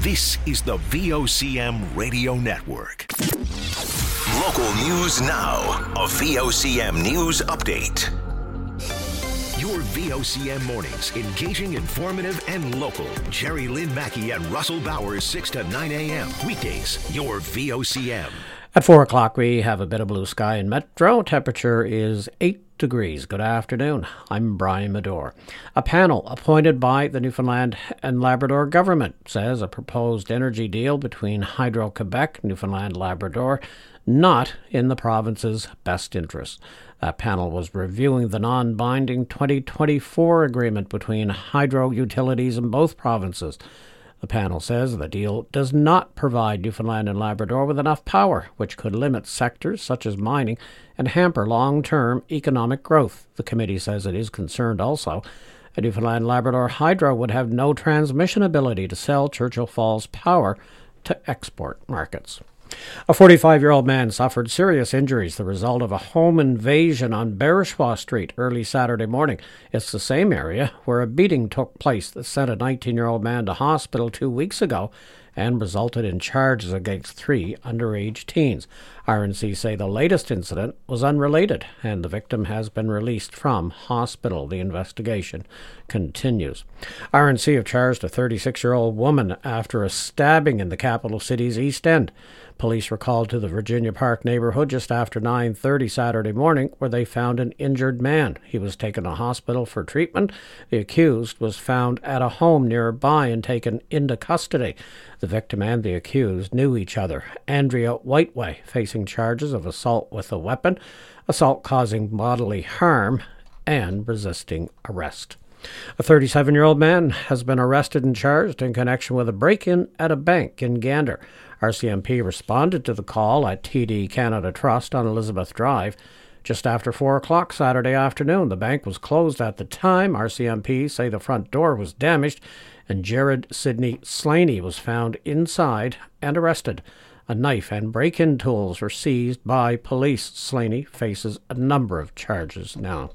This is the VOCM Radio Network. Local news now. A VOCM news update. Your VOCM mornings, engaging, informative, and local. Jerry Lynn Mackey and Russell Bowers, 6 to 9 a.m. Weekdays, your VOCM. At 4 o'clock, we have a bit of blue sky in Metro. Temperature is 8 degrees. Good afternoon. I'm Brian Medore. A panel appointed by the Newfoundland and Labrador government says a proposed energy deal between Hydro-Quebec, Newfoundland, Labrador, not in the province's best interest. That panel was reviewing the non-binding 2024 agreement between hydro utilities in both provinces. The panel says the deal does not provide Newfoundland and Labrador with enough power, which could limit sectors such as mining and hamper long-term economic growth. The committee says it is concerned also that Newfoundland and Labrador Hydro would have no transmission ability to sell Churchill Falls power to export markets. A 45-year-old man suffered serious injuries the result of a home invasion on Berishwa Street early Saturday morning. It's the same area where a beating took place that sent a 19-year-old man to hospital 2 weeks ago and resulted in charges against 3 underage teens. RNC say the latest incident was unrelated and the victim has been released from hospital. The investigation continues. RNC have charged a 36-year-old woman after a stabbing in the capital city's East End. Police were called to the Virginia Park neighborhood just after 9:30 Saturday morning, where they found an injured man. He was taken to hospital for treatment. The accused was found at a home nearby and taken into custody. The victim and the accused knew each other. Andrea Whiteway facing charges of assault with a weapon, assault causing bodily harm, and resisting arrest. A 37-year-old man has been arrested and charged in connection with a break-in at a bank in Gander. RCMP responded to the call at TD Canada Trust on Elizabeth Drive. Just after 4 o'clock Saturday afternoon, the bank was closed at the time. RCMP say the front door was damaged and Jared Sidney Slaney was found inside and arrested. A knife and break-in tools were seized by police. Slaney faces a number of charges now.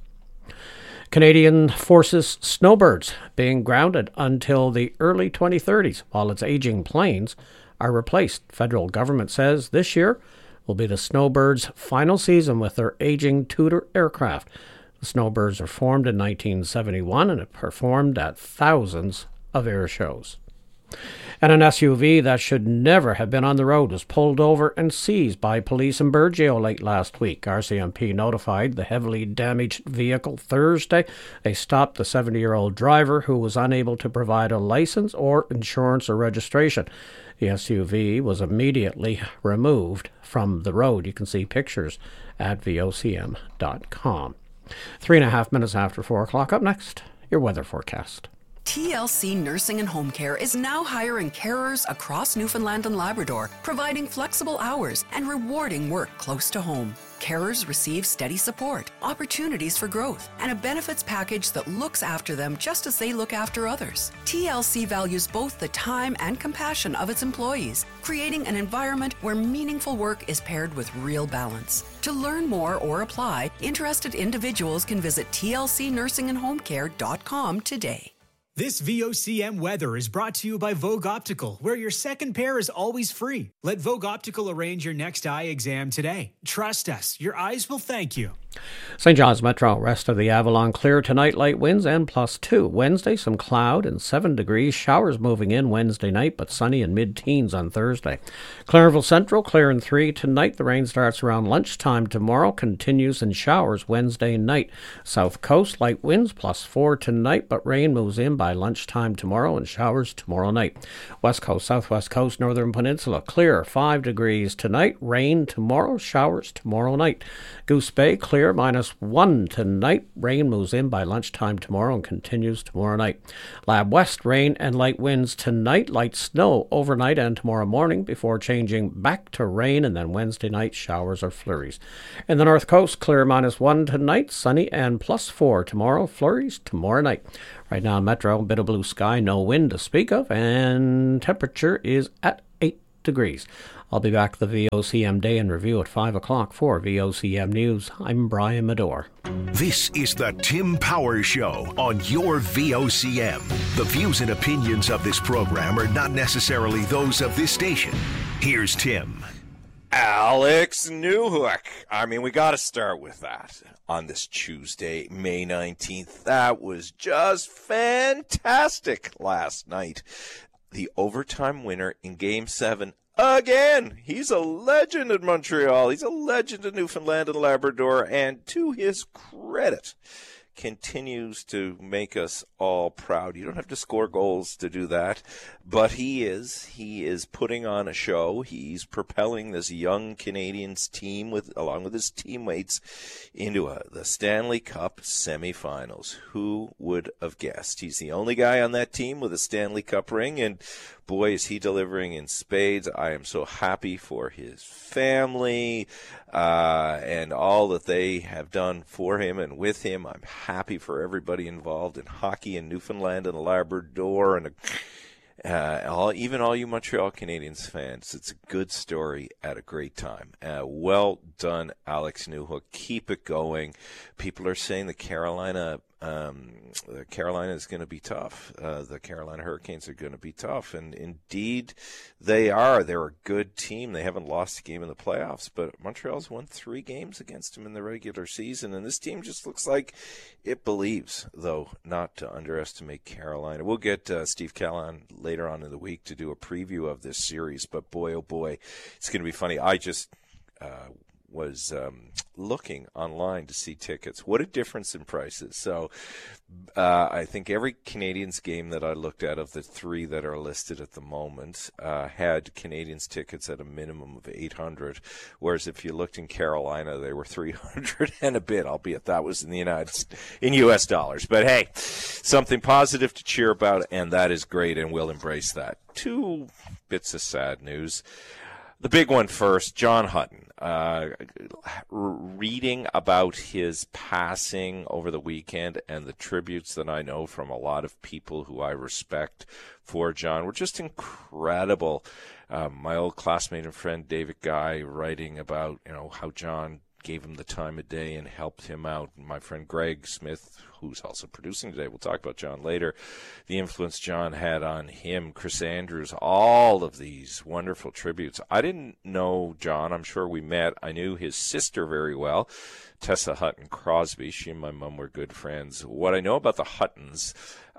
Canadian Forces snowbirds being grounded until the early 2030s while its aging planes are replaced. Federal government says this year will be the snowbirds' final season with their aging Tudor aircraft. The snowbirds are formed in 1971 and have performed at thousands of air shows. And an SUV that should never have been on the road was pulled over and seized by police in Burgeo late last week. RCMP notified the heavily damaged vehicle Thursday. They stopped the 70-year-old driver who was unable to provide a license or insurance or registration. The SUV was immediately removed from the road. You can see pictures at vocm.com. 3.5 minutes after 4 o'clock. Up next, your weather forecast. TLC Nursing and Home Care is now hiring carers across Newfoundland and Labrador, providing flexible hours and rewarding work close to home. Carers receive steady support, opportunities for growth, and a benefits package that looks after them just as they look after others. TLC values both the time and compassion of its employees, creating an environment where meaningful work is paired with real balance. To learn more or apply, interested individuals can visit tlcnursingandhomecare.com today. This VOCM weather is brought to you by Vogue Optical, where your second pair is always free. Let Vogue Optical arrange your next eye exam today. Trust us, your eyes will thank you. St. John's Metro, rest of the Avalon clear tonight, light winds and +2. Wednesday, some cloud and 7 degrees. Showers moving in Wednesday night, but sunny and mid-teens on Thursday. Clarenville Central, clear and 3 tonight. The rain starts around lunchtime tomorrow, continues in showers Wednesday night. South Coast, light winds, +4 tonight, but rain moves in by lunchtime tomorrow and showers tomorrow night. West Coast, Southwest Coast, Northern Peninsula, clear, 5 degrees tonight. Rain tomorrow, showers tomorrow night. Goose Bay, clear, -1 tonight. Rain moves in by lunchtime tomorrow and continues tomorrow night. Lab West, rain and light winds tonight. Light snow overnight and tomorrow morning before changing back to rain, and then Wednesday night showers or flurries. In the North Coast, clear -1 tonight. Sunny and +4 tomorrow. Flurries tomorrow night. Right now in Metro, a bit of blue sky, no wind to speak of, and temperature is at 8 degrees. I'll be back the VOCM Day in Review at 5 o'clock for VOCM News. I'm Brian Medore. This is the Tim Powers Show on your VOCM. The views and opinions of this program are not necessarily those of this station. Here's Tim. Alex Newhook. I mean, we got to start with that on this Tuesday, May 19th. That was just fantastic last night. The overtime winner in Game 7. Again, he's a legend in Montreal. He's a legend in Newfoundland and Labrador. And to his credit, continues to make us all proud. You don't have to score goals to do that, but he is putting on a show. He's propelling this young Canadiens team along with his teammates into the Stanley Cup semifinals. Who would have guessed? He's the only guy on that team with a Stanley Cup ring, and boy, is he delivering in spades. I am so happy for his family and all that they have done for him and with him. I'm happy for everybody involved in hockey in Newfoundland and Labrador and even all you Montreal Canadiens fans. It's a good story at a great time. Well done, Alex Newhook. Keep it going. People are saying the Carolina is going to be tough. The Carolina Hurricanes are going to be tough, and indeed they are. They're a good team. They haven't lost a game in the playoffs, but Montreal's won 3 games against them in the regular season, and this team just looks like it believes, though not to underestimate Carolina. We'll get Steve Callahan later on in the week to do a preview of this series, but boy, oh boy, it's going to be funny. I just was looking online to see tickets. What a difference in prices. So I think every Canadiens game that I looked at of the 3 that are listed at the moment had Canadiens tickets at a minimum of $800, whereas if you looked in Carolina, they were $300 and a bit, albeit that was in U.S. dollars. But hey, something positive to cheer about, and that is great, and we'll embrace that. 2 bits of sad news. The big one first, John Hutton. Reading about his passing over the weekend and the tributes that I know from a lot of people who I respect for John were just incredible. My old classmate and friend David Guy writing about how John gave him the time of day and helped him out. My friend Greg Smith, who's also producing today, we'll talk about John later, the influence John had on him, Chris Andrews, all of these wonderful tributes. I didn't know John. I'm sure we met. I knew his sister very well, Tessa Hutton Crosby. She and my mom were good friends. What I know about the Huttons,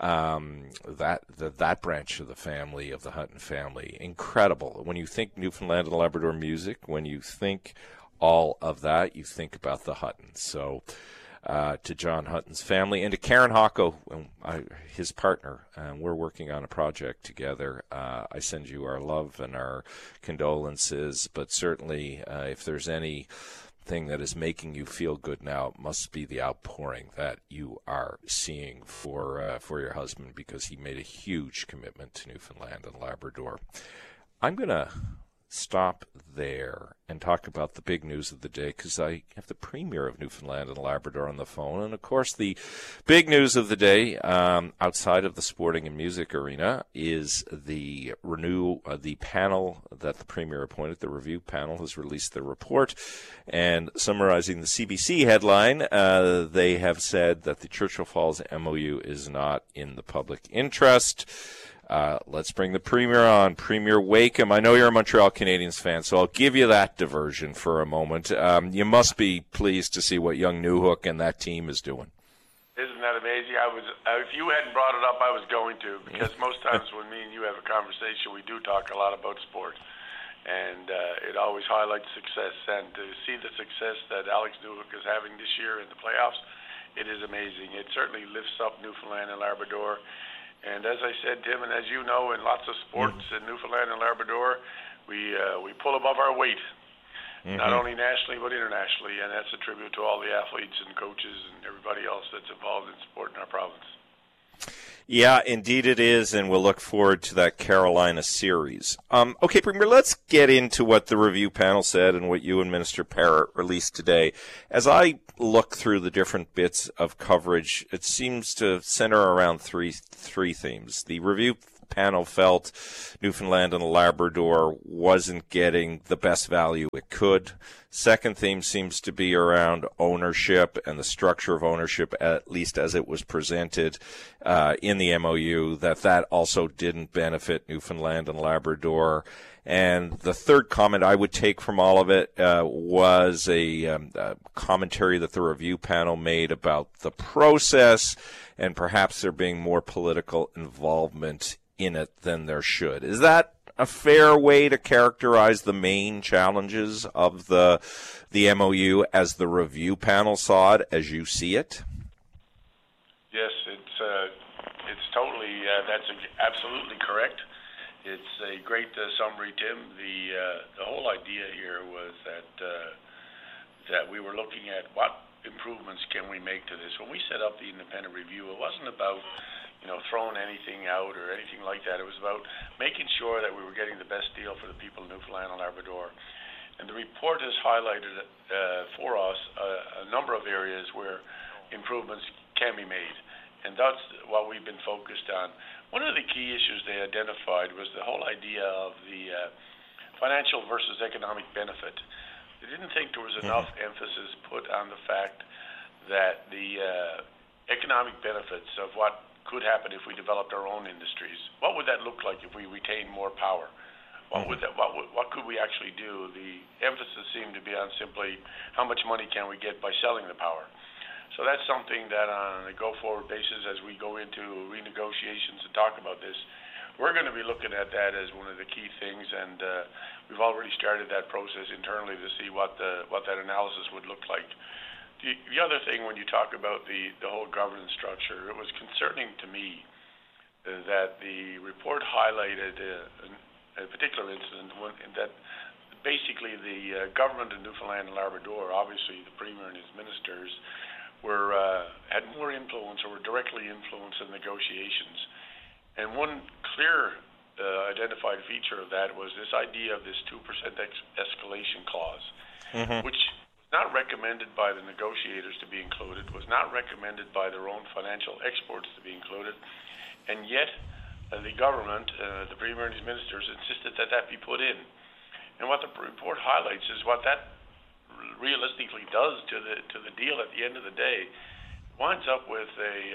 that branch of the family, of the Hutton family, incredible. When you think Newfoundland and Labrador music, when you think all of that, you think about the Huttons. So to John Hutton's family and to Karen Hocko, his partner, we're working on a project together. I send you our love and our condolences, but certainly if there's anything that is making you feel good now, it must be the outpouring that you are seeing for your husband, because he made a huge commitment to Newfoundland and Labrador. I'm going to stop there and talk about the big news of the day, because I have the Premier of Newfoundland and Labrador on the phone. And, of course, the big news of the day outside of the sporting and music arena is the panel that the Premier appointed. The review panel has released their report. And summarizing the CBC headline, they have said that the Churchill Falls MOU is not in the public interest. Let's bring the Premier on. Premier Wakeham, I know you're a Montreal Canadiens fan, so I'll give you that diversion for a moment. You must be pleased to see what young Newhook and that team is doing. Isn't that amazing? If you hadn't brought it up, I was going to, because most times when me and you have a conversation, we do talk a lot about sport, and it always highlights success. And to see the success that Alex Newhook is having this year in the playoffs, it is amazing. It certainly lifts up Newfoundland and Labrador. And as I said, Tim, and as you know, in lots of sports in Newfoundland and Labrador, we pull above our weight, not only nationally but internationally, and that's a tribute to all the athletes and coaches and everybody else that's involved in sport in our province. Yeah, indeed it is, and we'll look forward to that Carolina series. Okay, Premier, let's get into what the review panel said and what you and Minister Parrott released today. As I look through the different bits of coverage, it seems to center around three themes. The review panel felt Newfoundland and Labrador wasn't getting the best value it could. Second theme seems to be around ownership and the structure of ownership, at least as it was presented in the MOU, that also didn't benefit Newfoundland and Labrador. And the third comment I would take from all of it was a commentary that the review panel made about the process and perhaps there being more political involvement in it than there should. Is that a fair way to characterize the main challenges of the MOU as the review panel saw it, as you see it? Yes, it's totally, that's absolutely correct. It's a great summary, Tim. The whole idea here was that we were looking at what improvements can we make to this. When we set up the independent review, it wasn't about throwing anything out or anything like that. It was about making sure that we were getting the best deal for the people of Newfoundland and Labrador. And the report has highlighted for us a number of areas where improvements can be made. And that's what we've been focused on. One of the key issues they identified was the whole idea of the financial versus economic benefit. They didn't think there was enough emphasis put on the fact that the economic benefits of what could happen if we developed our own industries. What would that look like if we retained more power? What could we actually do? The emphasis seemed to be on simply how much money can we get by selling the power. So that's something that on a go-forward basis as we go into renegotiations and talk about this, we're going to be looking at that as one of the key things, and we've already started that process internally to see what that analysis would look like. The other thing, when you talk about the whole governance structure, it was concerning to me that the report highlighted a particular incident that basically the government of Newfoundland and Labrador, obviously the Premier and his ministers, had more influence or were directly influenced in negotiations. And one clear identified feature of that was this idea of this 2% escalation clause, which not recommended by the negotiators to be included, was not recommended by their own financial experts to be included, and yet the government, the Premier and his ministers, insisted that be put in. And what the report highlights is what that realistically does to the deal at the end of the day. Winds up with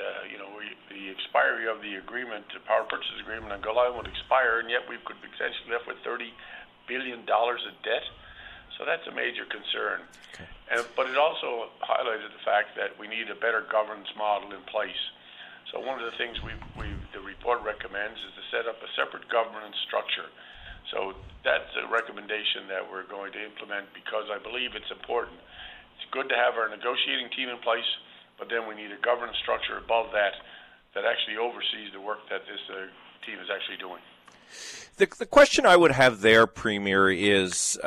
the expiry of the agreement, the power purchase agreement on Gull Island would expire, and yet we could be potentially left with $30 billion of debt. So that's a major concern. Okay. But it also highlighted the fact that we need a better governance model in place. So one of the things the report recommends is to set up a separate governance structure. So that's a recommendation that we're going to implement because I believe it's important. It's good to have our negotiating team in place, but then we need a governance structure above that actually oversees the work that this team is actually doing. The question I would have there, Premier, is,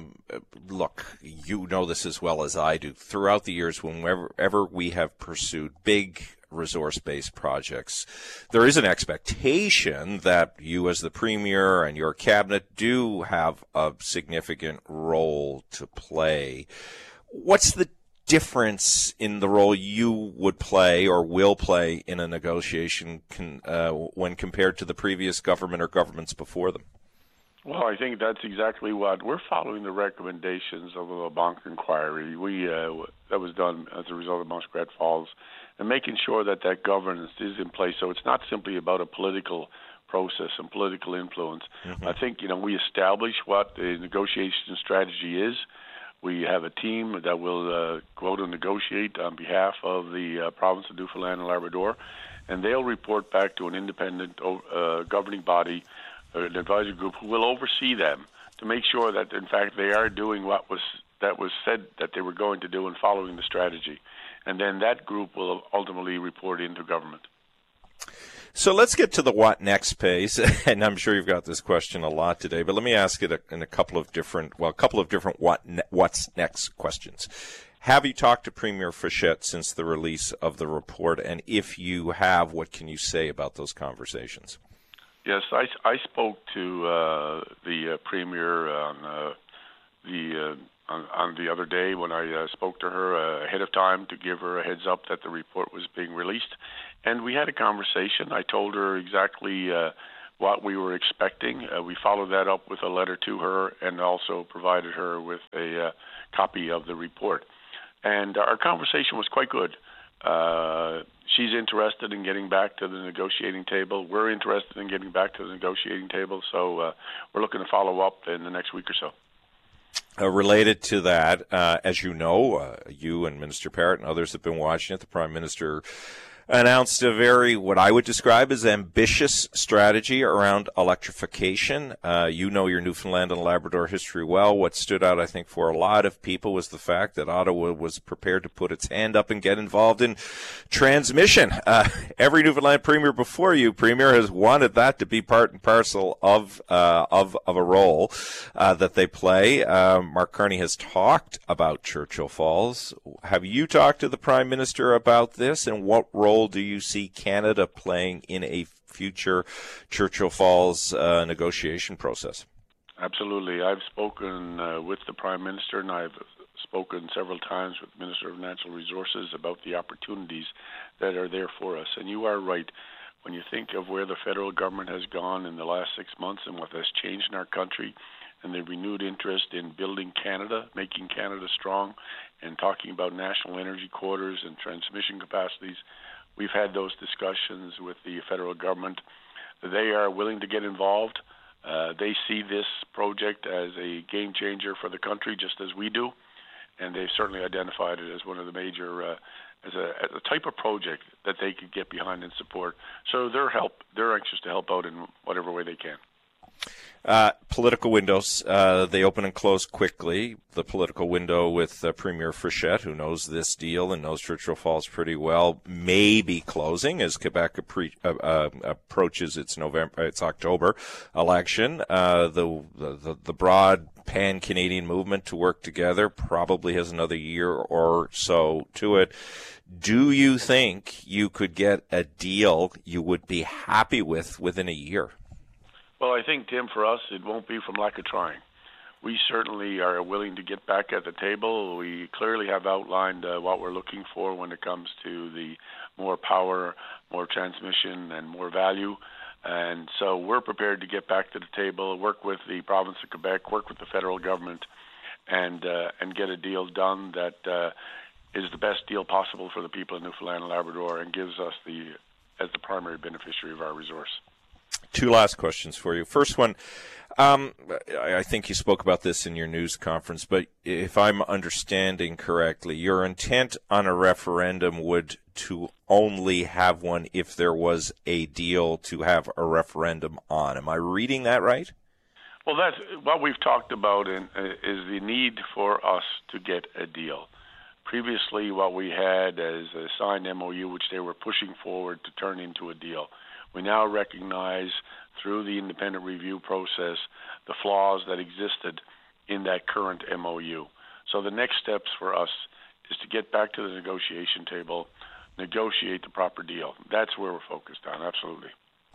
look, you know this as well as I do. Throughout the years, whenever we have pursued big resource-based projects, there is an expectation that you as the Premier and your cabinet do have a significant role to play. What's the difference in the role you would play or will play in a negotiation when compared to the previous government or governments before them? Well, I think that's exactly what we're following the recommendations of the LeBlanc inquiry. That was done as a result of Muskrat Falls, and making sure that governance is in place. So it's not simply about a political process and political influence. I think we establish what the negotiation strategy is. We have a team that will go to negotiate on behalf of the province of Newfoundland and Labrador, and they'll report back to an independent governing body, an advisory group, who will oversee them to make sure that, in fact, they are doing what was said that they were going to do and following the strategy. And then that group will ultimately report into government. So let's get to the what next phase, and I'm sure you've got this question a lot today, but let me ask it in a couple of different what's next questions. Have you talked to Premier Fischette since the release of the report, and if you have, what can you say about those conversations? Yes, I spoke to the Premier on the other day when I spoke to her ahead of time to give her a heads up that the report was being released. And we had a conversation. I told her exactly what we were expecting. We followed that up with a letter to her and also provided her with a copy of the report. And our conversation was quite good. She's interested in getting back to the negotiating table. We're interested in getting back to the negotiating table. So we're looking to follow up in the next week or so. Related to that, as you know, you and Minister Parrott and others have been watching it. The Prime Minister announced a very, what I would describe as ambitious strategy around electrification. You know your Newfoundland and Labrador history well. What stood out, I think, for a lot of people was the fact that Ottawa was prepared to put its hand up and get involved in transmission. Every Newfoundland Premier before you, Premier, has wanted that to be part and parcel of a role that they play. Mark Carney has talked about Churchill Falls. Have you talked to the Prime Minister about this, and what role do you see Canada playing in a future Churchill Falls negotiation process? Absolutely. I've spoken with the Prime Minister, and I've spoken several times with the Minister of Natural Resources about the opportunities that are there for us. And you are right. When you think of where the federal government has gone in the last 6 months and what has changed in our country, and the renewed interest in building Canada, making Canada strong, and talking about national energy corridors and transmission capacities, we've had those discussions with the federal government. They are willing to get involved. They see this project as a game changer for the country, just as we do, and they've certainly identified it as one of the major, as a type of project that they could get behind and support. So they're anxious to help out in whatever way they can. Political windows, they open and close quickly. The political window with Premier Frechette, who knows this deal and knows Churchill Falls pretty well, may be closing as Quebec approaches its October election. The broad pan-Canadian movement to work together probably has another year or so to it. Do you think you could get a deal you would be happy with within a year? Well, I think, Tim, for us, it won't be from lack of trying. We certainly are willing to get back at the table. We clearly have outlined what we're looking for when it comes to the more power, more transmission, and more value. And so we're prepared to get back to the table, work with the province of Quebec, work with the federal government, and get a deal done that is the best deal possible for the people of Newfoundland and Labrador and gives us as the primary beneficiary of our resource. Two last questions for you. First one, I think you spoke about this in your news conference, but if I'm understanding correctly, your intent on a referendum would to only have one if there was a deal to have a referendum on. Am I reading that right? Well, that's what we've talked about is the need for us to get a deal. Previously, what we had as a signed MOU, which they were pushing forward to turn into a deal. We now recognize through the independent review process the flaws that existed in that current MOU. So the next steps for us is to get back to the negotiation table, negotiate the proper deal. That's where we're focused on, absolutely.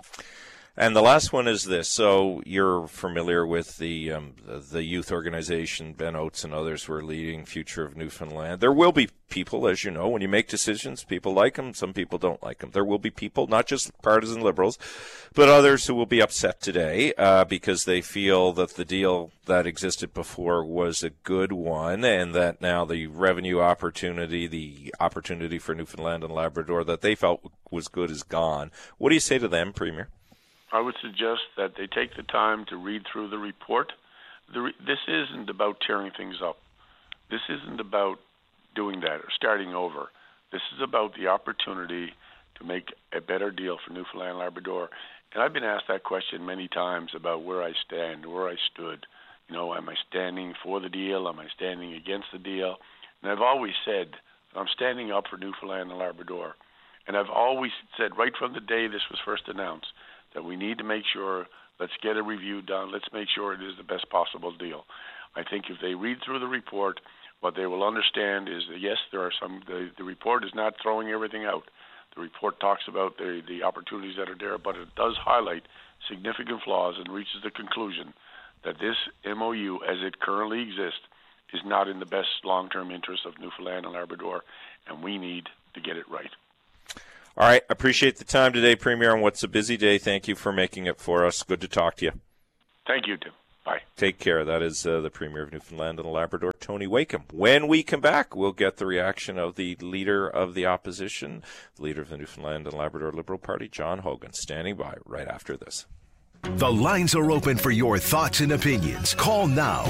And the last one is this. So you're familiar with the youth organization, Ben Oates and others who are leading Future of Newfoundland. There will be people, as you know, when you make decisions, people like them, some people don't like them. There will be people, not just partisan liberals, but others who will be upset today because they feel that the deal that existed before was a good one and that now the revenue opportunity, the opportunity for Newfoundland and Labrador that they felt was good is gone. What do you say to them, Premier? I would suggest that they take the time to read through the report. This isn't about tearing things up. This isn't about doing that or starting over. This is about the opportunity to make a better deal for Newfoundland and Labrador. And I've been asked that question many times about where I stand, where I stood. You know, am I standing for the deal? Am I standing against the deal? And I've always said I'm standing up for Newfoundland and Labrador. And I've always said right from the day this was first announced that we need to make sure, let's get a review done, let's make sure it is the best possible deal. I think if they read through the report, what they will understand is that, yes, there are the report is not throwing everything out. The report talks about the opportunities that are there, but it does highlight significant flaws and reaches the conclusion that this MOU, as it currently exists, is not in the best long-term interest of Newfoundland and Labrador, and we need to get it right. All right. Appreciate the time today, Premier, on what's a busy day. Thank you for making it for us. Good to talk to you. Thank you, Tim. Bye. Take care. That is the Premier of Newfoundland and Labrador, Tony Wakeham. When we come back, we'll get the reaction of the Leader of the Opposition, the Leader of the Newfoundland and Labrador Liberal Party, John Hogan, standing by right after this. The lines are open for your thoughts and opinions. Call now,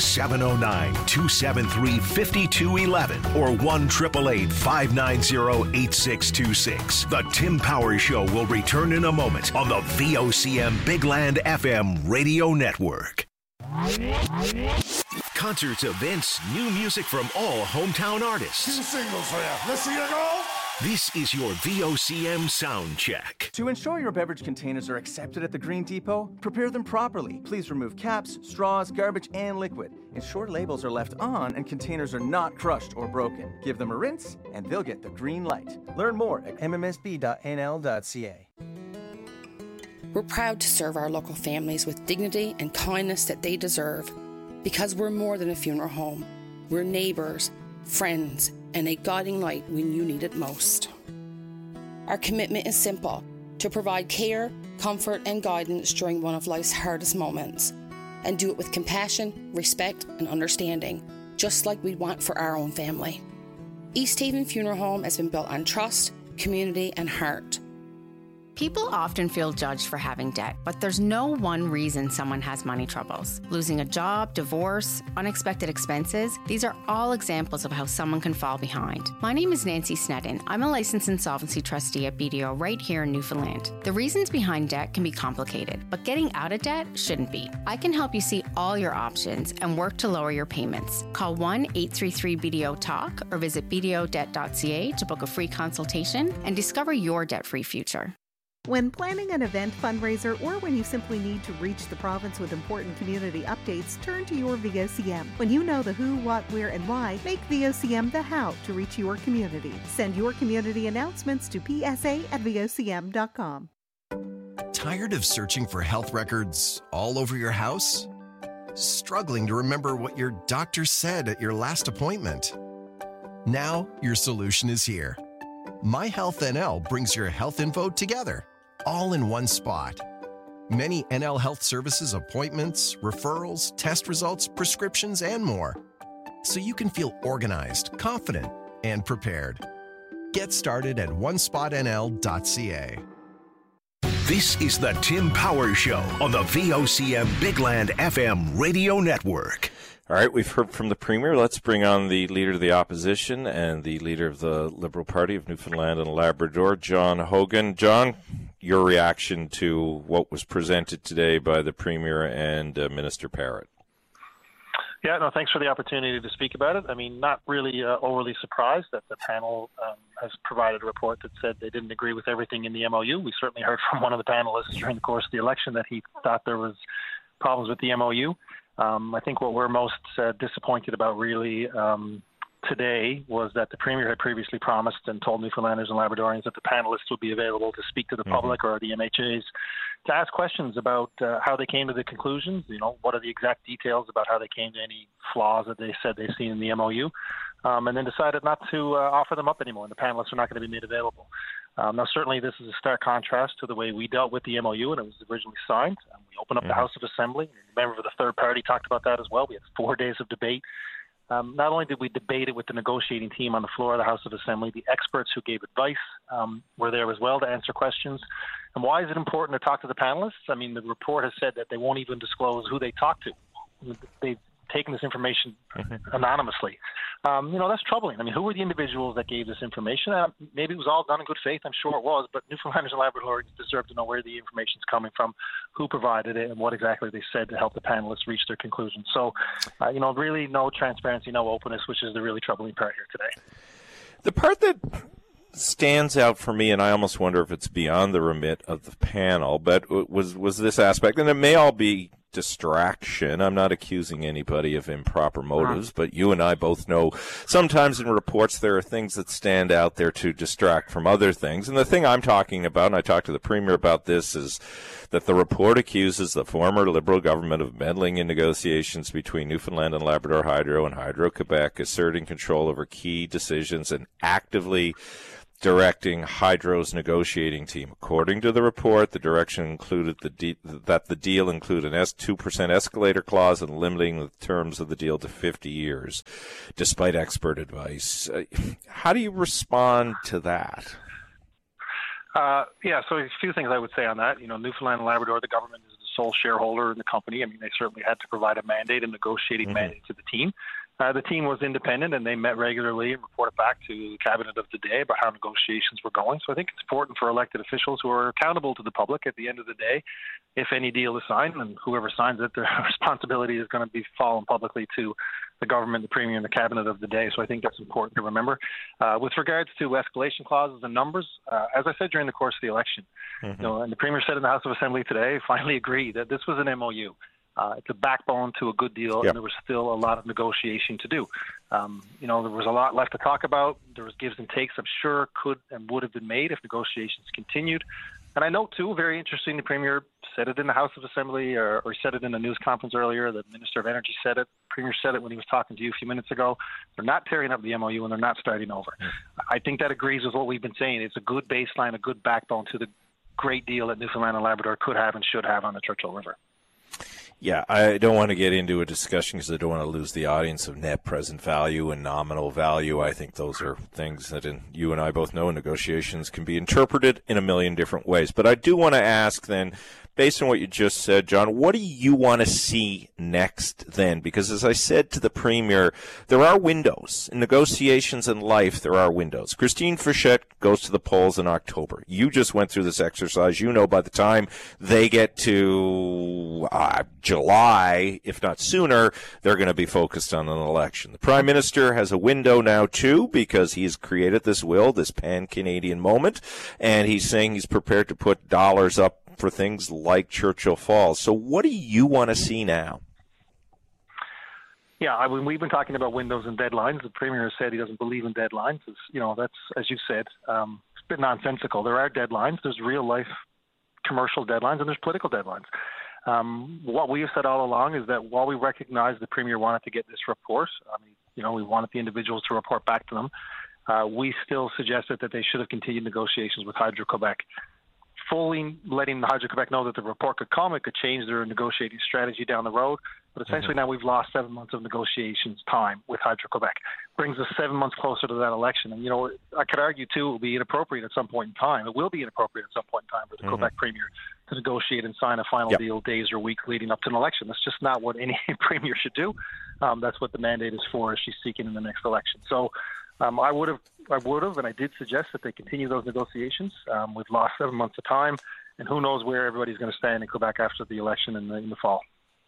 709-273-5211 or 1-888-590-8626. The Tim Powers Show will return in a moment on the VOCM Big Land FM radio network. Concerts, events, new music from all hometown artists. 2 singles for you. Let's see you go. This is your VOCM sound check. To ensure your beverage containers are accepted at the Green Depot, prepare them properly. Please remove caps, straws, garbage, and liquid. Ensure labels are left on and containers are not crushed or broken. Give them a rinse and they'll get the green light. Learn more at mmsb.nl.ca. We're proud to serve our local families with dignity and kindness that they deserve. Because we're more than a funeral home. We're neighbours, friends, and a guiding light when you need it most. Our commitment is simple, to provide care, comfort and guidance during one of life's hardest moments, and do it with compassion, respect and understanding, just like we'd want for our own family. East Haven Funeral Home has been built on trust, community and heart. People often feel judged for having debt, but there's no one reason someone has money troubles. Losing a job, divorce, unexpected expenses, these are all examples of how someone can fall behind. My name is Nancy Sneddon. I'm a licensed insolvency trustee at BDO right here in Newfoundland. The reasons behind debt can be complicated, but getting out of debt shouldn't be. I can help you see all your options and work to lower your payments. Call 1-833-BDO-TALK or visit bdodebt.ca to book a free consultation and discover your debt-free future. When planning an event, fundraiser, or when you simply need to reach the province with important community updates, turn to your VOCM. When you know the who, what, where, and why, make VOCM the how to reach your community. Send your community announcements to psa@vocm.com. Tired of searching for health records all over your house? Struggling to remember what your doctor said at your last appointment? Now your solution is here. MyHealthNL brings your health info together, all in one spot. Many NL Health Services appointments, referrals, test results, prescriptions, and more. So you can feel organized, confident, and prepared. Get started at onespotnl.ca. This is the Tim Powers Show on the VOCM Big Land FM radio network. All right, we've heard from the Premier. Let's bring on the Leader of the Opposition and the Leader of the Liberal Party of Newfoundland and Labrador, John Hogan. John, your reaction to what was presented today by the Premier and Minister Parrott. Yeah, no, thanks for the opportunity to speak about it. I mean, not really overly surprised that the panel has provided a report that said they didn't agree with everything in the MOU. We certainly heard from one of the panelists during the course of the election that he thought there was problems with the MOU. I think what we're most disappointed about really today was that the Premier had previously promised and told Newfoundlanders and Labradorians that the panelists would be available to speak to the public or the MHAs to ask questions about how they came to the conclusions, you know, what are the exact details about how they came to any flaws that they said they've seen in the MOU, and then decided not to offer them up anymore, and the panelists are not going to be made available. Now, certainly this is a stark contrast to the way we dealt with the MOU when it was originally signed. We opened up the House of Assembly. A member of the third party talked about that as well. We had 4 days of debate. Not only did we debate it with the negotiating team on the floor of the House of Assembly, the experts who gave advice were there as well to answer questions. And why is it important to talk to the panelists? I mean, the report has said that they won't even disclose who they talked to. They've taken this information anonymously. You know, that's troubling. I mean, who were the individuals that gave this information? Maybe it was all done in good faith. I'm sure it was. But Newfoundlanders and Labradorians deserve to know where the information is coming from, who provided it, and what exactly they said to help the panelists reach their conclusions. So, you know, really no transparency, no openness, which is the really troubling part here today. The part that stands out for me, and I almost wonder if it's beyond the remit of the panel, but was this aspect, and it may all be distraction. I'm not accusing anybody of improper motives, but you and I both know sometimes in reports there are things that stand out there to distract from other things. And the thing I'm talking about, and I talked to the Premier about this, is that the report accuses the former Liberal government of meddling in negotiations between Newfoundland and Labrador Hydro and Hydro-Quebec, asserting control over key decisions and actively directing Hydro's negotiating team. According to the report, the direction included that the deal include an 2% escalator clause and limiting the terms of the deal to 50 years, despite expert advice. How do you respond to that? So a few things I would say on that. Newfoundland and Labrador, the government is the sole shareholder in the company. I mean, they certainly had to provide a mandate, a negotiating mandate to the team. The team was independent, and they met regularly and reported back to the cabinet of the day about how negotiations were going. So I think it's important for elected officials who are accountable to the public at the end of the day. If any deal is signed, and whoever signs it, their responsibility is going to be fallen publicly to the government, the premier, and the cabinet of the day. So I think that's important to remember. With regards to escalation clauses and numbers, as I said during the course of the election, and the premier said in the House of Assembly today, finally agreed that this was an MOU. It's a backbone to a good deal, and there was still a lot of negotiation to do. There was a lot left to talk about. There was gives and takes I'm sure could and would have been made if negotiations continued. And I know, too, very interesting, the Premier said it in the House of Assembly or said it in a news conference earlier. The Minister of Energy said it. The Premier said it when he was talking to you a few minutes ago. They're not tearing up the MOU, and they're not starting over. I think that agrees with what we've been saying. It's a good baseline, a good backbone to the great deal that Newfoundland and Labrador could have and should have on the Churchill River. Yeah, I don't want to get into a discussion because I don't want to lose the audience of net present value and nominal value. I think those are things that you and I both know negotiations can be interpreted in a million different ways. But I do want to ask then, based on what you just said, John, what do you want to see next then? Because as I said to the Premier, there are windows. In negotiations in life, there are windows. Christine Fichette goes to the polls in October. You just went through this exercise. You know by the time they get to July, if not sooner, they're going to be focused on an election. The Prime Minister has a window now, too, because he's created this will, this pan-Canadian moment, and he's saying he's prepared to put dollars up for things like Churchill Falls. So what do you want to see now? Yeah, we've been talking about windows and deadlines. The Premier has said he doesn't believe in deadlines. That's, as you said, it's a bit nonsensical. There are deadlines. There's real-life commercial deadlines, and there's political deadlines. What we have said all along is that while we recognize the Premier wanted to get this report, we wanted the individuals to report back to them, we still suggested that they should have continued negotiations with Hydro-Quebec. Fully letting the Hydro-Quebec know that the report could come, it could change their negotiating strategy down the road. But essentially now we've lost 7 months of negotiations time with Hydro-Quebec. Brings us 7 months closer to that election. And, I could argue, too, it will be inappropriate at some point in time. It will be inappropriate at some point in time for the Quebec Premier to negotiate and sign a final deal days or weeks leading up to an election. That's just not what any Premier should do. That's what the mandate is for, as she's seeking in the next election. So I would have, and I did suggest that they continue those negotiations. We've lost 7 months of time, and who knows where everybody's going to stand in Quebec after the election in the fall.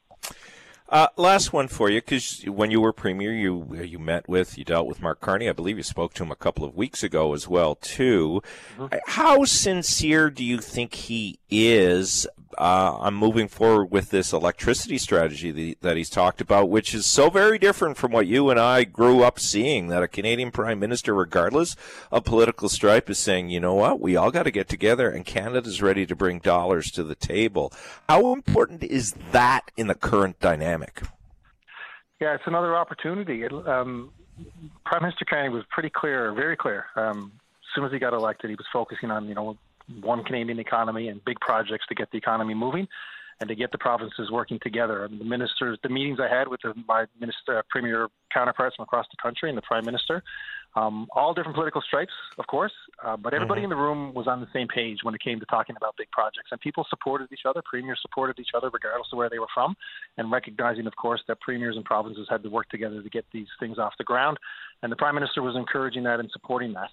Last one for you, because when you were Premier, you dealt with Mark Carney. I believe you spoke to him a couple of weeks ago as well, too. How sincere do you think he is on moving forward with this electricity strategy that he's talked about, which is so very different from what you and I grew up seeing, that a Canadian Prime Minister, regardless of political stripe, is saying, you know what, we all got to get together and Canada's ready to bring dollars to the table. How important is that in the current dynamic? Yeah, it's another opportunity. Prime Minister Carney was pretty clear, very clear. As soon as he got elected, he was focusing on, one Canadian economy and big projects to get the economy moving and to get the provinces working together. The meetings I had with my Premier counterparts from across the country and the Prime Minister, all different political stripes, of course, but everybody in the room was on the same page when it came to talking about big projects. And people supported each other, premiers supported each other regardless of where they were from, and recognizing, of course, that premiers and provinces had to work together to get these things off the ground. And the Prime Minister was encouraging that and supporting that.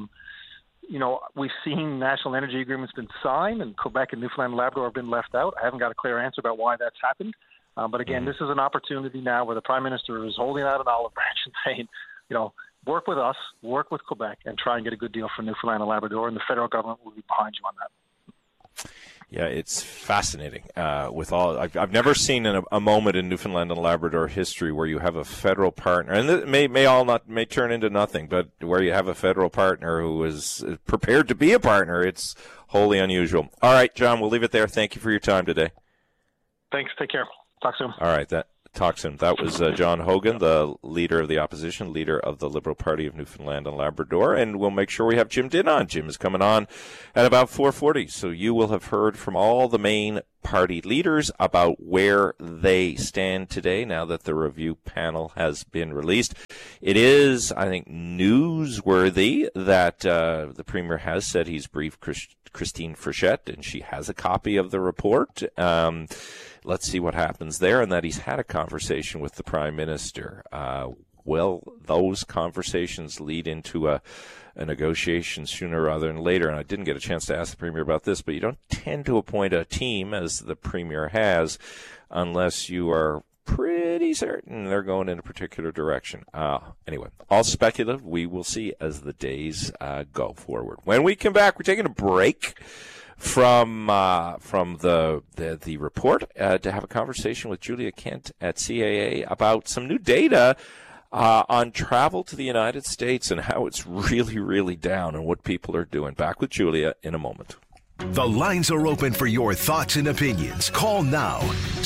We've seen national energy agreements been signed, and Quebec and Newfoundland and Labrador have been left out. I haven't got a clear answer about why that's happened. But again, this is an opportunity now where the Prime Minister is holding out an olive branch and saying, work with us, work with Quebec, and try and get a good deal for Newfoundland and Labrador, and the federal government will be behind you on that. Yeah, it's fascinating. I've never seen a moment in Newfoundland and Labrador history where you have a federal partner, and it may turn into nothing, but where you have a federal partner who is prepared to be a partner. It's wholly unusual. All right, John, we'll leave it there. Thank you for your time today. Thanks. Take care. Talk soon. All right, Talk soon. That was John Hogan, the leader of the opposition, leader of the Liberal Party of Newfoundland and Labrador, and we'll make sure we have Jim Dinn on. Jim is coming on at about 4:40, so you will have heard from all the main party leaders about where they stand today now that the review panel has been released. It is, I think, newsworthy that the Premier has said he's briefed Christine Frechette, and she has a copy of the report. Let's see what happens there, and that he's had a conversation with the Prime Minister. Will those conversations lead into a negotiation sooner rather than later? And I didn't get a chance to ask the Premier about this, but you don't tend to appoint a team, as the Premier has, unless you are pretty certain they're going in a particular direction. Anyway, all speculative. We will see as the days go forward. When we come back, we're taking a break from the report to have a conversation with Julia Kent at CAA about some new data on travel to the United States and how it's really, really down and what people are doing. Back with Julia in a moment. The lines are open for your thoughts and opinions. Call now,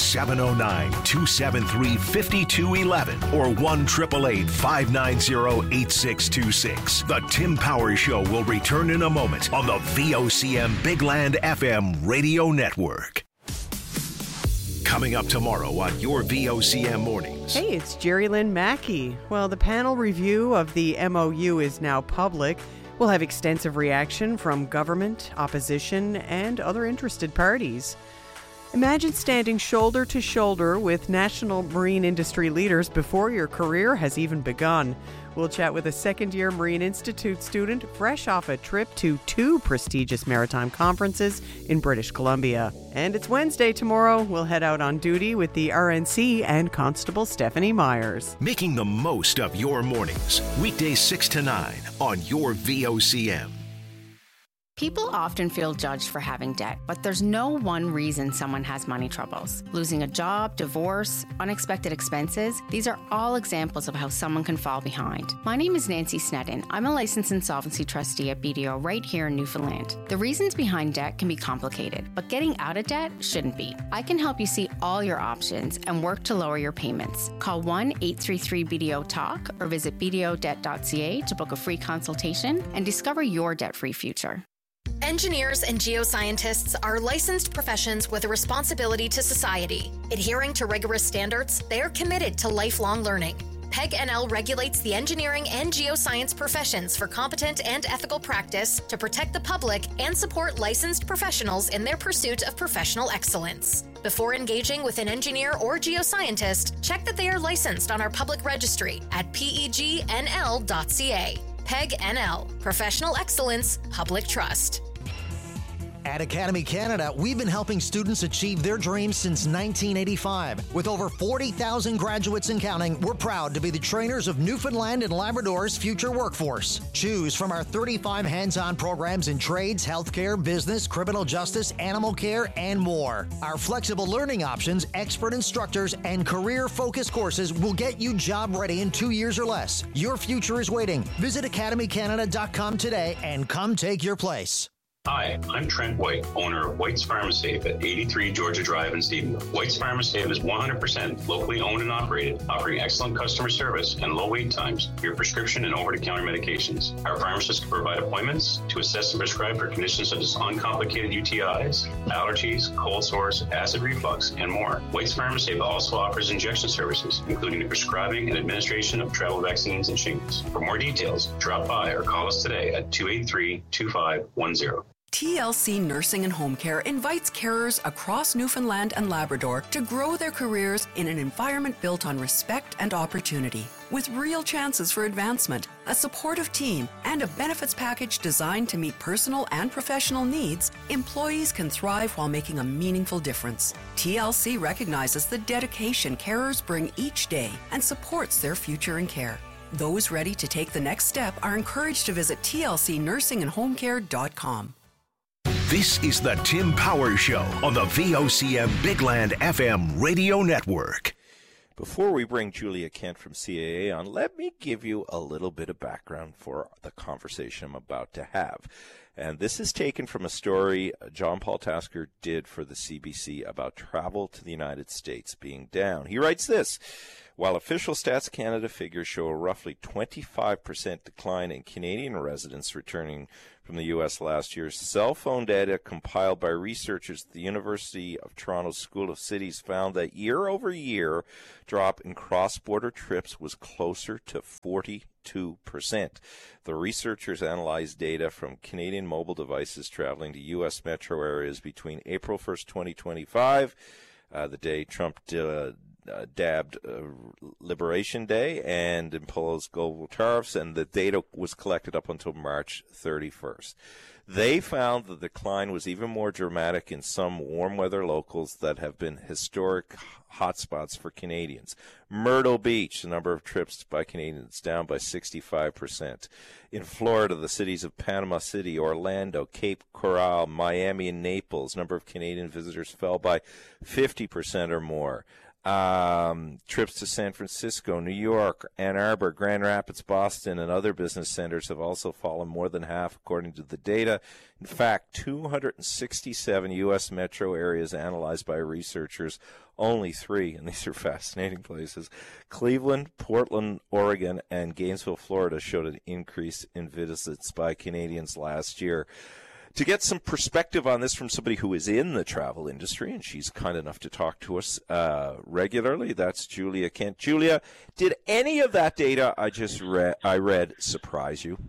709-273-5211 or 1-888-590-8626. The Tim Powers Show will return in a moment on the VOCM Big Land FM radio network. Coming up tomorrow on your VOCM mornings. Hey, it's Jerry Lynn Mackey. Well, the panel review of the MOU is now public. We'll have extensive reaction from government, opposition, and other interested parties. Imagine standing shoulder to shoulder with national marine industry leaders before your career has even begun. We'll chat with a second-year Marine Institute student fresh off a trip to 2 prestigious maritime conferences in British Columbia. And it's Wednesday tomorrow. We'll head out on duty with the RNC and Constable Stephanie Myers. Making the most of your mornings. Weekdays 6 to 9 on your VOCM. People often feel judged for having debt, but there's no one reason someone has money troubles. Losing a job, divorce, unexpected expenses, these are all examples of how someone can fall behind. My name is Nancy Snedden. I'm a licensed insolvency trustee at BDO right here in Newfoundland. The reasons behind debt can be complicated, but getting out of debt shouldn't be. I can help you see all your options and work to lower your payments. Call 1-833-BDO-TALK or visit bdodebt.ca to book a free consultation and discover your debt-free future. Engineers and geoscientists are licensed professions with a responsibility to society. Adhering to rigorous standards, they are committed to lifelong learning. PEG NL regulates the engineering and geoscience professions for competent and ethical practice to protect the public and support licensed professionals in their pursuit of professional excellence. Before engaging with an engineer or geoscientist, check that they are licensed on our public registry at pegnl.ca. PEG NL, Professional Excellence, Public Trust. At Academy Canada, we've been helping students achieve their dreams since 1985. With over 40,000 graduates and counting, we're proud to be the trainers of Newfoundland and Labrador's future workforce. Choose from our 35 hands-on programs in trades, healthcare, business, criminal justice, animal care, and more. Our flexible learning options, expert instructors, and career-focused courses will get you job-ready in 2 years or less. Your future is waiting. Visit academycanada.com today and come take your place. Hi, I'm Trent White, owner of White's Pharmasafe at 83 Georgia Drive in Stephenville. White's Pharmasafe is 100% locally owned and operated, offering excellent customer service and low wait times for your prescription and over-the-counter medications. Our pharmacists can provide appointments to assess and prescribe for conditions such as uncomplicated UTIs, allergies, cold sores, acid reflux, and more. White's Pharmasafe also offers injection services, including the prescribing and administration of travel vaccines and shingles. For more details, drop by or call us today at 283-2510. TLC Nursing and Home Care invites carers across Newfoundland and Labrador to grow their careers in an environment built on respect and opportunity. With real chances for advancement, a supportive team, and a benefits package designed to meet personal and professional needs, employees can thrive while making a meaningful difference. TLC recognizes the dedication carers bring each day and supports their future in care. Those ready to take the next step are encouraged to visit tlcnursingandhomecare.com. This is the Tim Powers Show on the VOCM Big Land FM radio network. Before we bring Julia Kent from CAA on, let me give you a little bit of background for the conversation I'm about to have. And this is taken from a story John Paul Tasker did for the CBC about travel to the United States being down. He writes this: while official Stats Canada figures show a roughly 25% decline in Canadian residents returning from the U.S. last year, cell phone data compiled by researchers at the University of Toronto School of Cities found that year-over-year drop in cross-border trips was closer to 42%. The researchers analyzed data from Canadian mobile devices traveling to U.S. metro areas between April 1st, 2025, the day Trump dabbed Liberation Day and imposed global tariffs, and the data was collected up until March 31st. They found the decline was even more dramatic in some warm weather locals that have been historic hotspots for Canadians. Myrtle Beach, the number of trips by Canadians down by 65%. In Florida, the cities of Panama City, Orlando, Cape Coral, Miami, and Naples, number of Canadian visitors fell by 50% or more. Trips to San Francisco, New York, Ann Arbor, Grand Rapids, Boston, and other business centers have also fallen more than half, according to the data. In fact, 267 U.S. metro areas analyzed by researchers, only 3, and these are fascinating places, Cleveland, Portland, Oregon, and Gainesville, Florida, showed an increase in visits by Canadians last year. To get some perspective on this from somebody who is in the travel industry, and she's kind enough to talk to us regularly, that's Julia Kent. Julia, did any of that data I read surprise you?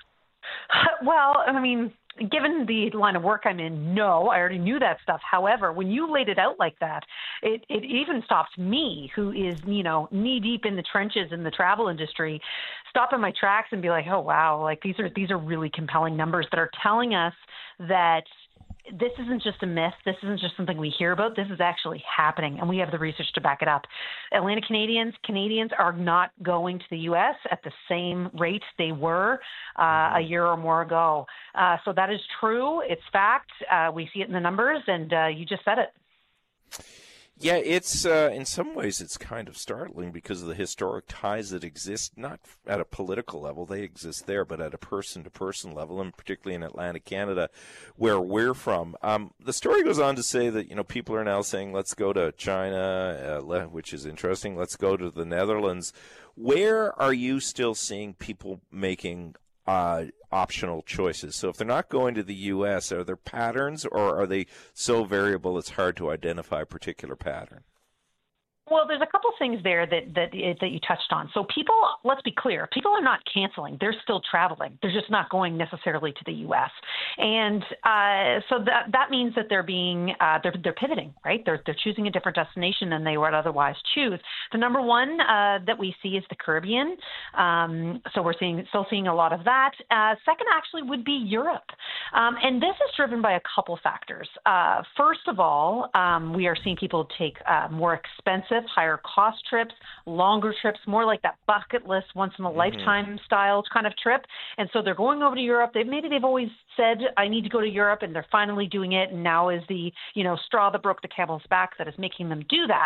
Well, I mean, given the line of work I'm in, no, I already knew that stuff. However, when you laid it out like that, it even stopped me, who is, knee deep in the trenches in the travel industry, stop in my tracks and be like, oh, wow, like these are really compelling numbers that are telling us that this isn't just a myth. This isn't just something we hear about. This is actually happening, and we have the research to back it up. Atlantic Canadians are not going to the U.S. at the same rate they were a year or more ago. So that is true. It's fact. We see it in the numbers, and you just said it. Yeah, it's in some ways it's kind of startling because of the historic ties that exist, not at a political level, they exist there, but at a person-to-person level, and particularly in Atlantic Canada, where we're from. The story goes on to say that, people are now saying, let's go to China, which is interesting, let's go to the Netherlands. Where are you still seeing people making optional choices? So if they're not going to the U.S., are there patterns, or are they so variable it's hard to identify a particular pattern? Well, there's a couple things there that you touched on. So people, let's be clear, people are not canceling. They're still traveling. They're just not going necessarily to the U.S. And so that means that they're they're pivoting, right? They're choosing a different destination than they would otherwise choose. The number one that we see is the Caribbean. So we're still seeing a lot of that. Second, actually, would be Europe. And this is driven by a couple factors. First of all, we are seeing people take more expensive, higher cost trips, longer trips, more like that bucket list, once in a lifetime style kind of trip. And so they're going over to Europe. Maybe they've always said, I need to go to Europe, and they're finally doing it. And now is the, straw that broke the camel's back that is making them do that.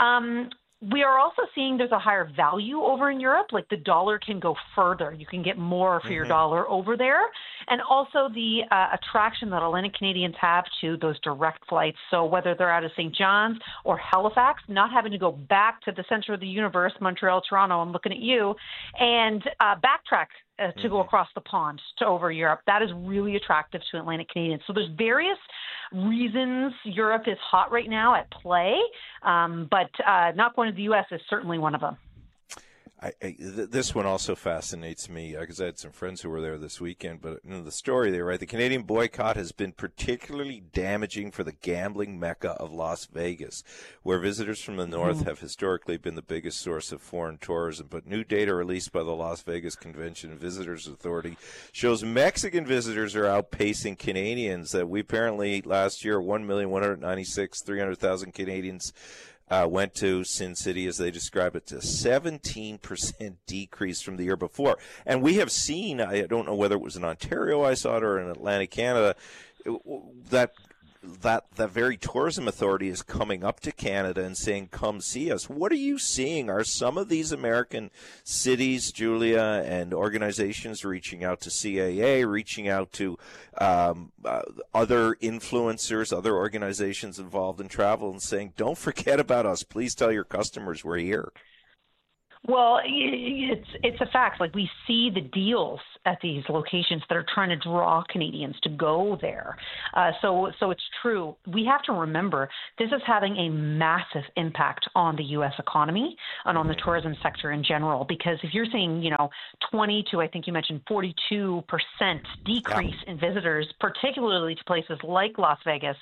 We are also seeing there's a higher value over in Europe, like the dollar can go further. You can get more for your dollar over there. And also the attraction that Atlantic Canadians have to those direct flights. So whether they're out of St. John's or Halifax, not having to go back to the center of the universe, Montreal, Toronto, I'm looking at you, and backtrack to go across the pond to over Europe. That is really attractive to Atlantic Canadians. So there's various reasons Europe is hot right now at play, but not going to the U.S. is certainly one of them. This one also fascinates me because I had some friends who were there this weekend. But in the story, they write the Canadian boycott has been particularly damaging for the gambling mecca of Las Vegas, where visitors from the north have historically been the biggest source of foreign tourism. But new data released by the Las Vegas Convention and Visitors Authority shows Mexican visitors are outpacing Canadians. That we apparently last year 1,196,300,000 Canadians went to Sin City, as they describe it, to 17% decrease from the year before. And we have seen, I don't know whether it was in Ontario I saw it or in Atlantic Canada, that that the very tourism authority is coming up to Canada and saying, come see us. What are you seeing? Are some of these American cities, Julia, and organizations reaching out to CAA, reaching out to other influencers, other organizations involved in travel and saying, don't forget about us. Please tell your customers we're here. Well, it's a fact. Like, we see the deals at these locations that are trying to draw Canadians to go there. So it's true. We have to remember this is having a massive impact on the U.S. economy and on the tourism sector in general. Because if you're seeing, 20 to, I think you mentioned 42% decrease in visitors, particularly to places like Las Vegas,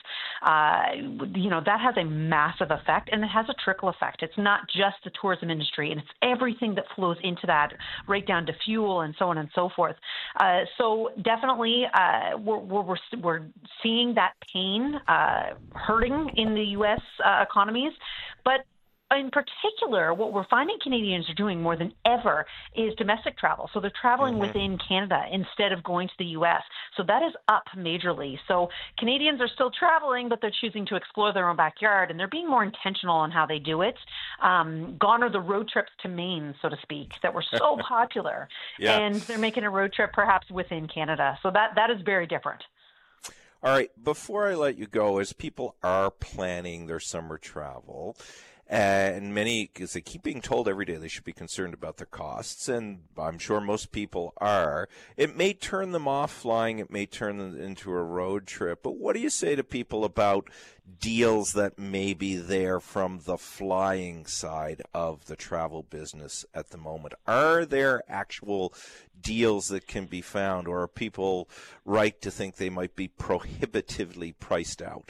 that has a massive effect, and it has a trickle effect. It's not just the tourism industry, and it's everything that flows into that, right down to fuel and so on and so forth. So definitely, we're seeing that pain hurting in the U.S. Economies, but in particular, what we're finding Canadians are doing more than ever is domestic travel. So they're traveling within Canada instead of going to the U.S. So that is up majorly. So Canadians are still traveling, but they're choosing to explore their own backyard, and they're being more intentional on how they do it. Gone are the road trips to Maine, so to speak, that were so popular. Yeah. And they're making a road trip perhaps within Canada. So that is very different. All right. Before I let you go, as people are planning their summer travel, and many, because they keep being told every day they should be concerned about their costs, and I'm sure most people are, it may turn them off flying, it may turn them into a road trip. But what do you say to people about deals that may be there from the flying side of the travel business at the moment? Are there actual deals that can be found, or are people right to think they might be prohibitively priced out?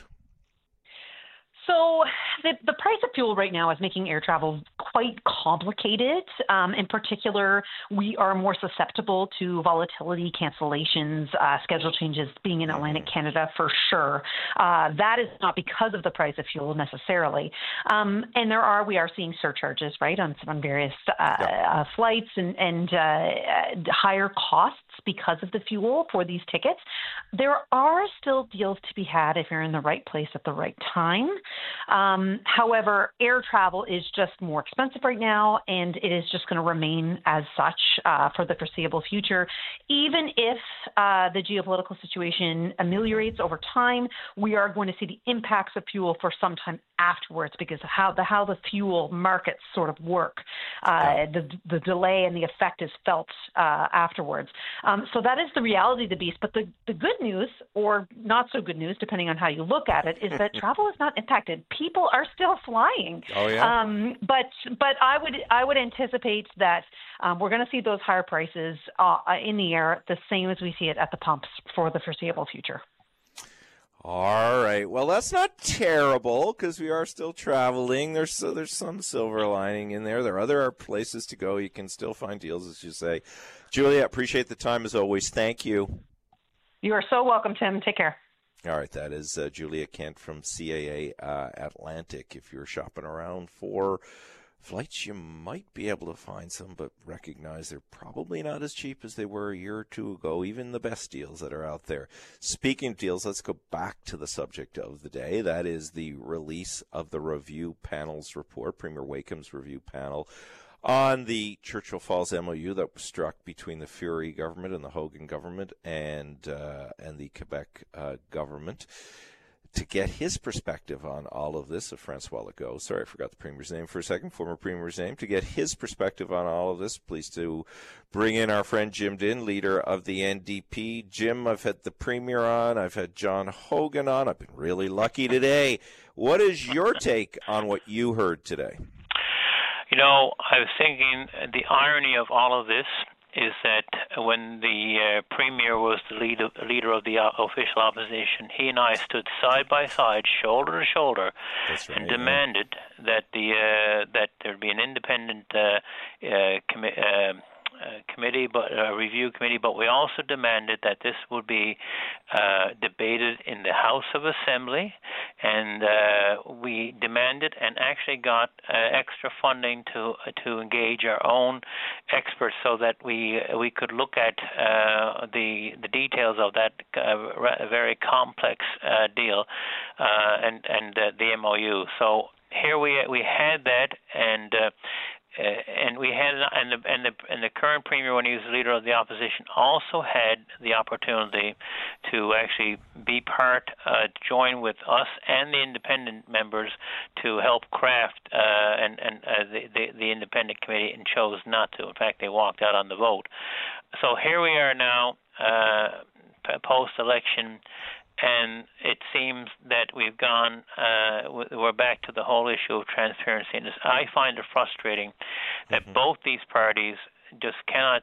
So the price of fuel right now is making air travel quite complicated. In particular, we are more susceptible to volatility, cancellations, schedule changes being in Atlantic Canada for sure. That is not because of the price of fuel necessarily. And we are seeing surcharges, right, on various flights and higher costs because of the fuel for these tickets. There are still deals to be had if you're in the right place at the right time. However, air travel is just more expensive right now, and it is just going to remain as such for the foreseeable future. Even if the geopolitical situation ameliorates over time, we are going to see the impacts of fuel for some time afterwards because of how the fuel markets sort of work. The delay and the effect is felt afterwards. So that is the reality of the beast. But the good news, or not so good news, depending on how you look at it, is that travel is not impacted. People are still flying. Oh yeah. But I would anticipate that we're going to see those higher prices in the air, the same as we see it at the pumps for the foreseeable future. All right. Well, that's not terrible because we are still traveling. There's some silver lining in there. There are other places to go. You can still find deals, as you say. Julia, appreciate the time as always. Thank you. You are so welcome, Tim. Take care. All right. That is Julia Kent from CAA Atlantic. If you're shopping around for flights, you might be able to find some, but recognize they're probably not as cheap as they were a year or two ago, even the best deals that are out there. Speaking of deals, let's go back to the subject of the day. That is the release of the review panel's report, Premier Wakeham's review panel, on the Churchill Falls MOU that was struck between the Furey government and the Hogan government and the Quebec government. To get his perspective on all of this, Francois Legault, sorry, I forgot the Premier's name for a second, former Premier's name. To get his perspective on all of this, pleased to bring in our friend Jim Dinn, leader of the NDP. Jim, I've had the Premier on, I've had John Hogan on, I've been really lucky today. What is your take on what you heard today? You know, I was thinking the irony of all of this is that when the Premier was the leader of the official opposition, he and I stood side by side, shoulder to shoulder, and demanded that that there be an independent committee, but a review committee. But we also demanded that this would be debated in the House of Assembly, and we demanded and actually got extra funding to engage our own experts so that we could look at the details of that very complex deal and the MOU. So here we had that, and we had and the current premier, when he was the leader of the opposition, also had the opportunity to actually be join with us and the independent members to help craft the independent committee, and chose not to. In fact, they walked out on the vote. So here we are now, post-election. And it seems that we've gone, we're back to the whole issue of transparency. And I find it frustrating that both these parties just cannot